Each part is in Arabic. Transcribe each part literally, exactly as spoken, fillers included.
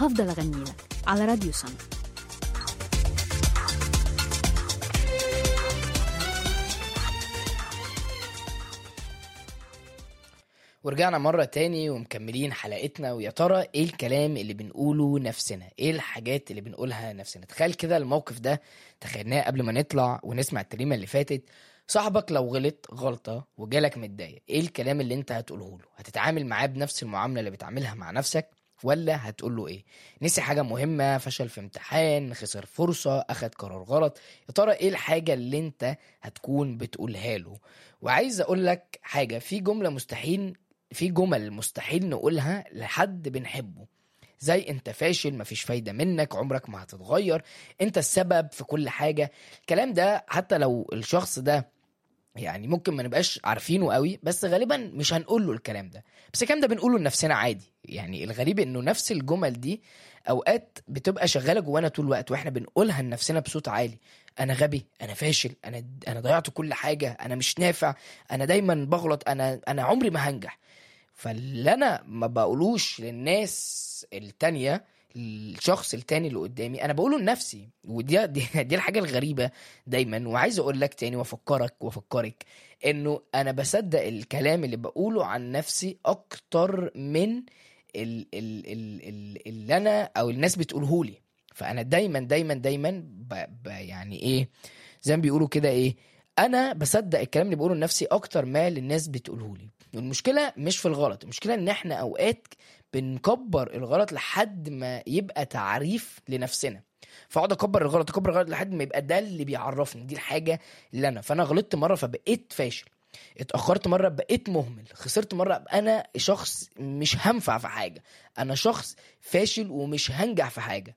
هفضل أغني لك على راديو سما. ورجعنا مرة تاني ومكملين حلقتنا. ويا ترى ايه الكلام اللي بنقوله نفسنا؟ ايه الحاجات اللي بنقولها نفسنا؟ تخيل كده الموقف ده، تخيلناه قبل ما نطلع ونسمع التريمة اللي فاتت. صاحبك لو غلط غلطة وجالك متضايق، ايه الكلام اللي انت هتقوله له؟ هتتعامل معاه بنفس المعاملة اللي بتعاملها مع نفسك، ولا هتقول له ايه؟ نسي حاجة مهمة، فشل في امتحان، خسر فرصة، اخد قرار غلط. يا ترى ايه الحاجة اللي انت هتكون بتقولها له؟ وعايز اقول لك حاجة، في جملة مستحيل في جمل مستحيل نقولها لحد بنحبه، زي انت فاشل، مفيش فايدة منك، عمرك ما هتتغير، انت السبب في كل حاجة. الكلام ده حتى لو الشخص ده يعني ممكن ما نبقاش عارفينه قوي، بس غالبا مش هنقول له الكلام ده، بس الكلام ده بنقوله لنفسنا عادي. يعني الغريب انه نفس الجمل دي اوقات بتبقى شغالة جوانا طول الوقت واحنا بنقولها لنفسنا بصوت عالي. انا غبي، انا فاشل، انا انا ضيعت كل حاجة، انا مش نافع، انا دايما بغلط، انا انا عمري ما هنجح. فاللي انا ما بقولوش للناس التانية، الشخص التاني اللي قدامي، انا بقوله لنفسي. ودي دي, دي الحاجة الغريبة دايما. وعايز اقول لك تاني وافكرك وافكرك انه انا بصدق الكلام اللي بقوله عن نفسي اكتر من ال ال ال ال اللي انا او الناس بتقوله لي. فانا دايما دايما دايما ب ب يعني ايه، زي ما بيقولوا كده ايه، انا بصدق الكلام اللي بقوله لنفسي اكتر ما للناس بتقوله لي. والمشكله مش في الغلط، المشكله ان احنا اوقات بنكبر الغلط لحد ما يبقى تعريف لنفسنا. فاقعد اكبر الغلط اكبر الغلط لحد ما يبقى ده اللي بيعرفني، دي الحاجه اللي انا. فانا غلطت مره فبقيت فاشل، اتاخرت مره بقيت مهمل، خسرت مره انا شخص مش هنفع في حاجه، انا شخص فاشل ومش هنجح في حاجه.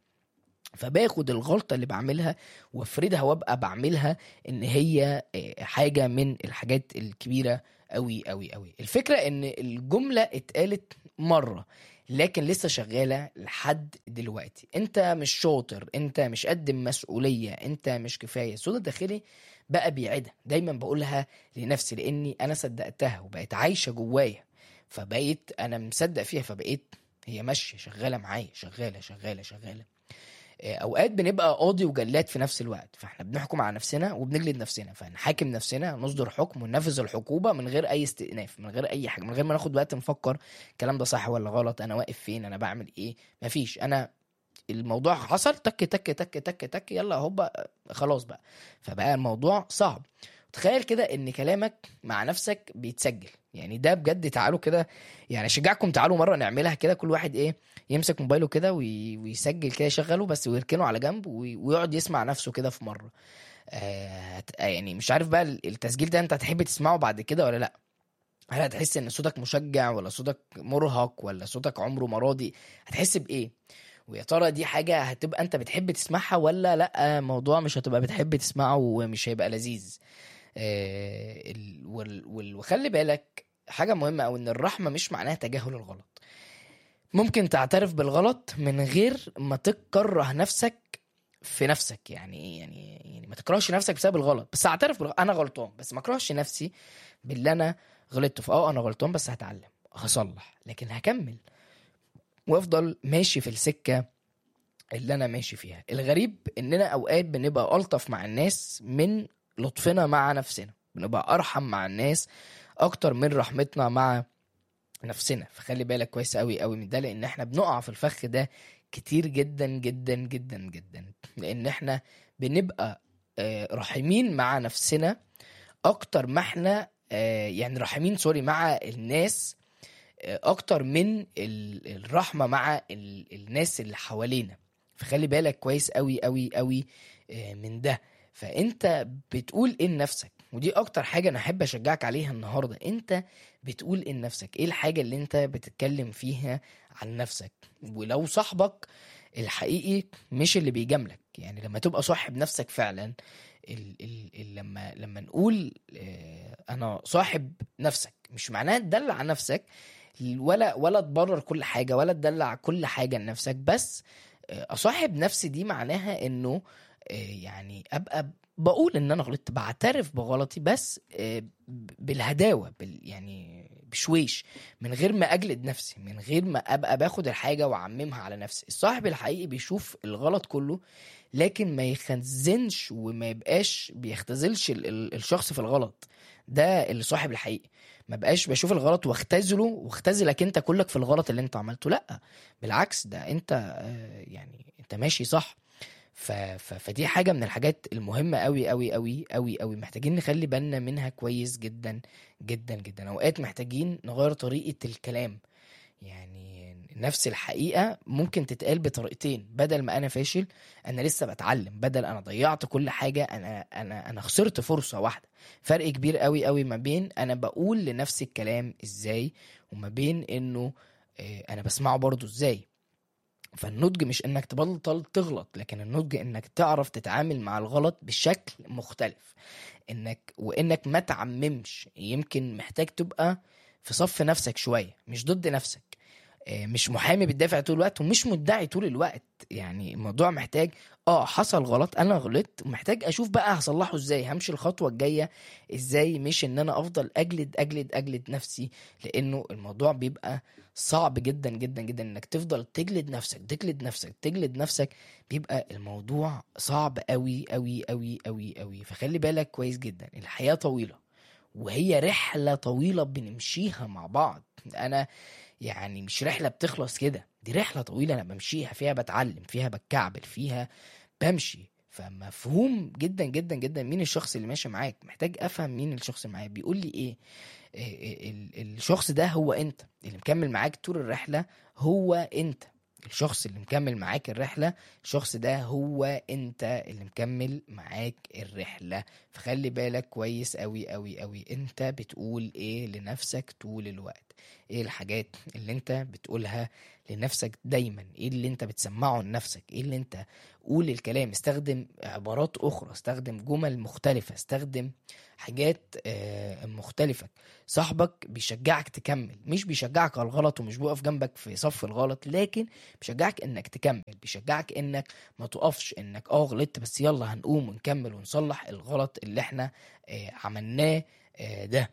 فباخد الغلطة اللي بعملها وافردها وابقى بعملها ان هي حاجة من الحاجات الكبيرة قوي قوي قوي. الفكرة ان الجملة اتقالت مرة لكن لسه شغالة لحد دلوقتي. انت مش شاطر، انت مش قد مسؤولية، انت مش كفاية. الصوت الداخلي بقى بيعيدها، دايما بقولها لنفسي لاني انا صدقتها وبقت عايشة جوايا، فبقيت انا مصدق فيها، فبقيت هي ماشية شغالة معايا، شغالة شغالة شغالة. اوقات بنبقى قاضي وجلاد في نفس الوقت، فاحنا بنحكم على نفسنا وبنجلد نفسنا، فنحاكم نفسنا، نصدر حكم وننفذ الحكومه من غير اي استئناف، من غير اي حاجه، من غير ما ناخد وقت نفكر الكلام ده صح ولا غلط، انا واقف فين، انا بعمل ايه. مفيش، انا الموضوع حصل تك تك تك تك تك يلا هوبا خلاص بقى. فبقى الموضوع صعب. تخيل كده ان كلامك مع نفسك بيتسجل، يعني ده بجد. تعالوا كده، يعني اشجعكم تعالوا مره نعملها كده، كل واحد ايه يمسك موبايله كده وي- ويسجل كده، يشغله بس ويركنه على جنب وي- ويقعد يسمع نفسه كده في مره. آه هت- يعني مش عارف بقى التسجيل ده انت هتحب تسمعه بعد كده ولا لا؟ هل هتحس ان صوتك مشجع ولا صوتك مرهق ولا صوتك عمره ما راضي؟ هتحس بايه؟ ويا ترى دي حاجة هتبقى انت بتحب تسمعها ولا لا موضوع مش هتبقى بتحب تسمعه ومش هيبقى لذيذ؟ آه ال- وال- وال- وخلي بالك حاجة مهمة، او ان الرحمة مش معناها تجاهل الغلط. ممكن تعترف بالغلط من غير ما تكره نفسك في نفسك. يعني ايه؟ يعني يعني ما تكرهش نفسك بسبب الغلط، بس اعترف بالغلط، انا غلطان، بس ما اكرهش نفسي باللي انا غلطت في. اه انا غلطان بس هتعلم، هصلح، لكن هكمل وافضل ماشي في السكة اللي انا ماشي فيها. الغريب اننا اوقات بنبقى الطف مع الناس من لطفنا مع نفسنا، بنبقى ارحم مع الناس اكتر من رحمتنا مع نفسنا. فخلي بالك كويس قوي قوي من ده، لان احنا بنقع في الفخ ده كتير جدا جدا جدا جدا، لان احنا بنبقى آه، رحيمين مع نفسنا اكتر ما احنا آه، يعني رحيمين سوري مع الناس آه، اكتر من ال- الرحمة مع ال- الناس اللي حوالينا. فخلي بالك كويس قوي قوي قوي آه، من ده. فانت بتقول ايه لنفسك؟ ودي اكتر حاجة انا احب اشجعك عليها النهاردة. انت بتقول ايه لنفسك؟ ايه الحاجة اللي انت بتتكلم فيها عن نفسك؟ ولو صاحبك الحقيقي مش اللي بيجاملك، يعني لما تبقى صاحب نفسك فعلا، ال ال ال لما لما نقول آه، انا صاحب نفسك، مش معناه تدلع على نفسك ولا ولا تبرر كل حاجة ولا تدلع كل حاجة لنفسك، بس آه، أصاحب نفسي دي معناها إنه آه، يعني أبقى بقول ان انا غلطت، بعترف بغلطي، بس آه، ب- بالهداوة، بال يعني بشويش، من غير ما اجلد نفسي، من غير ما ابقى باخد الحاجة واعممها على نفسي. الصاحب الحقيقي بيشوف الغلط كله، لكن ما يخزنش وما يبقاش بيختزلش ال- ال- الشخص في الغلط. ده الصاحب الحقيقي. ما بقاش بشوف الغلط واختزله واختزلك انت كلك في الغلط اللي انت عملته، لا بالعكس، ده انت آه، يعني انت ماشي صح. ف... ف... فدي حاجة من الحاجات المهمة قوي قوي قوي قوي قوي، محتاجين نخلي بالنا منها كويس جدا جدا جدا. اوقات محتاجين نغير طريقة الكلام. يعني نفس الحقيقة ممكن تتقال بطريقتين، بدل ما انا فاشل انا لسه بتعلم، بدل انا ضيعت كل حاجة انا انا انا خسرت فرصة واحدة. فرق كبير قوي قوي ما بين انا بقول لنفسي الكلام ازاي، وما بين انه آه، انا بسمعه برضو ازاي. فالنضج مش انك تبطل تغلط، لكن النضج انك تعرف تتعامل مع الغلط بشكل مختلف، انك وانك ما تعممش. يمكن محتاج تبقى في صف نفسك شوية، مش ضد نفسك. آه، مش محامي بتدافع طول الوقت ومش مدعي طول الوقت. يعني الموضوع محتاج، اه حصل غلط، انا غلطت، ومحتاج اشوف بقى هصلحه ازاي، همشي الخطوة الجاية ازاي، مش ان انا افضل اجلد اجلد اجلد نفسي. لانه الموضوع بيبقى صعب جدا جدا جدا انك تفضل تجلد نفسك تجلد نفسك تجلد نفسك. بيبقى الموضوع صعب قوي قوي قوي قوي قوي. فخلي بالك كويس جدا، الحياة طويلة، وهي رحلة طويلة بنمشيها مع بعض. انا يعني مش رحلة بتخلص كده، دي رحلة طويلة أنا بمشيها فيها، بتعلم فيها، بتكعبل فيها، بمشي. فمفهوم جدا جدا جدا مين الشخص اللي ماشي معاك. محتاج أفهم مين الشخص اللي معايا بيقول لي إيه. إيه- إيه- ال- الشخص ده هو أنت اللي مكمل معاك طول الرحلة. هو أنت الشخص اللي مكمل معاك الرحلة. الشخص ده هو أنت اللي مكمل معاك الرحلة. فخلي بالك كويس أوي أوي أوي، أنت بتقول إيه لنفسك طول الوقت. ايه الحاجات اللي انت بتقولها لنفسك دايما، ايه اللي انت بتسمعه لنفسك، ايه اللي انت قول الكلام، استخدم عبارات اخرى، استخدم جمل مختلفة، استخدم حاجات آه، مختلفة. صاحبك بيشجعك تكمل، مش بيشجعك على الغلط ومش بيقف جنبك في صف الغلط، لكن بيشجعك انك تكمل، بيشجعك انك ما تقفش، انك اه غلطت بس يلا هنقوم ونكمل ونصلح الغلط اللي احنا آه، عملناه آه، ده.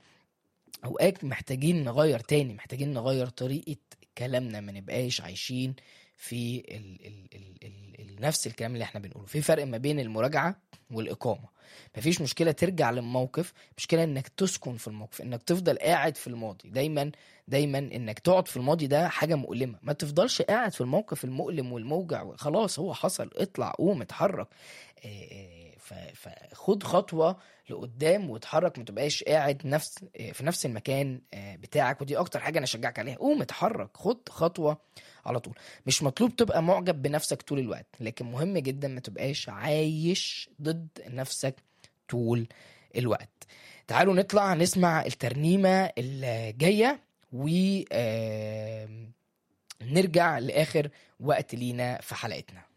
اوقات محتاجين نغير تاني، محتاجين نغير طريقة كلامنا، ما نبقاش عايشين في ال ال ال ال ال نفس الكلام اللي احنا بنقوله. في فرق ما بين المراجعة والإقامة. مفيش مشكلة ترجع للموقف، مشكلة انك تسكن في الموقف، انك تفضل قاعد في الماضي دايما. دايما انك تقعد في الماضي ده حاجة مؤلمة. ما تفضلش قاعد في الموقف المؤلم والموجع، خلاص هو حصل، اطلع قوم اتحرك. إيه إيه، ف- فخد خطوة لقدام واتحرك، ما تبقاش قاعد نفس في نفس المكان آه، بتاعك. ودي اكتر حاجه انا اشجعك عليها، قوم اتحرك، خد خطوه على طول. مش مطلوب تبقى معجب بنفسك طول الوقت، لكن مهم جدا ما تبقاش عايش ضد نفسك طول الوقت. تعالوا نطلع نسمع الترنيمه الجايه و آه، نرجع لاخر وقت لينا في حلقتنا.